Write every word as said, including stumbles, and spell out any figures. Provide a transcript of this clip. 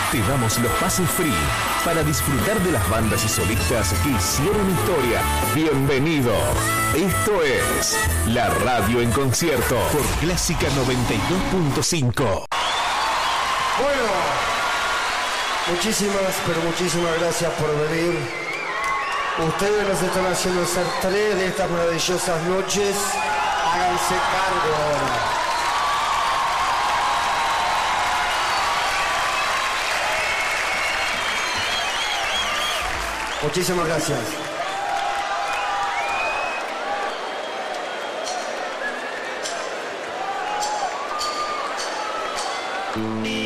Te damos los pases free para disfrutar de las bandas y solistas que hicieron historia. Bienvenido. Esto es La Radio en Concierto por Clásica noventa y dos punto cinco. Bueno, muchísimas, pero muchísimas gracias por venir. Ustedes nos están haciendo ser tres de estas maravillosas noches. Háganse cargo ahora. Muchísimas gracias.